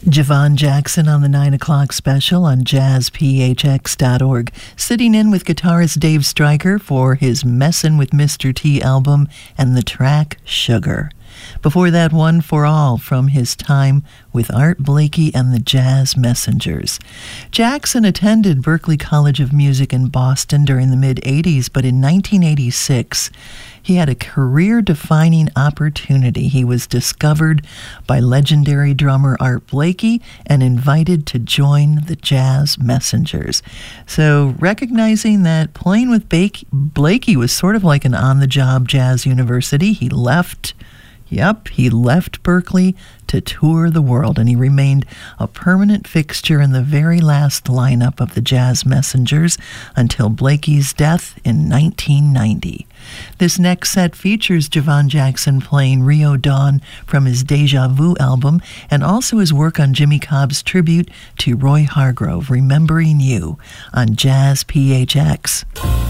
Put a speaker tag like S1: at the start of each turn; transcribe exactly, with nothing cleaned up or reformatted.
S1: Javon Jackson on the nine o'clock special on jazz p h x dot org, sitting in with guitarist Dave Stryker for his Messin' with Mister T album and the track Sugar. Before that, One for All from his time with Art Blakey and the Jazz Messengers. Jackson attended Berklee College of Music in Boston during the mid-eighties, but in nineteen eighty-six, he had a career-defining opportunity. He was discovered by legendary drummer Art Blakey and invited to join the Jazz Messengers. So recognizing that playing with Blakey was sort of like an on-the-job jazz university, he left Yep, he left Berklee to tour the world, and he remained a permanent fixture in the very last lineup of the Jazz Messengers until Blakey's death in nineteen ninety. This next set features Javon Jackson playing Rio Dawn from his Deja Vu album, and also his work on Jimmy Cobb's tribute to Roy Hargrove, Remembering You, on Jazz P H X.